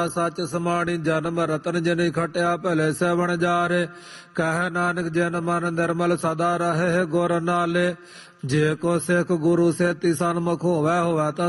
सच समाणी जन्म रतन जिन खटिया भले सेवन जारे कह नानक जन मन निर्मल सदा रहे गुर नाले जे को सिख गुरु से सन्मुख होवै होवै ता